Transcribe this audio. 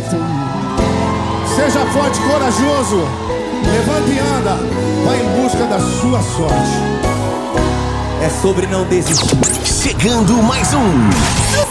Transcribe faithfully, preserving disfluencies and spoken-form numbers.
jeito. Seja forte e corajoso. Levanta e anda. Vai em busca da sua sorte. É sobre não desistir. Chegando mais um